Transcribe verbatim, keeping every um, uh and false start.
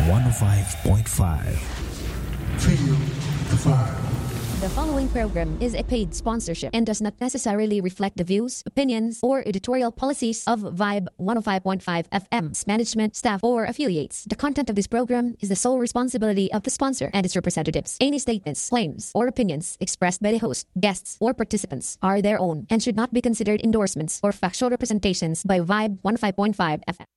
one oh five point five. Feel the fire. The following program is a paid sponsorship and does not necessarily reflect the views, opinions, or editorial policies of Vibe one oh five point five F M's management, staff, or affiliates. The content of this program is the sole responsibility of the sponsor and its representatives. Any statements, claims, or opinions expressed by the host, guests, or participants are their own and should not be considered endorsements or factual representations by Vibe one oh five point five F M.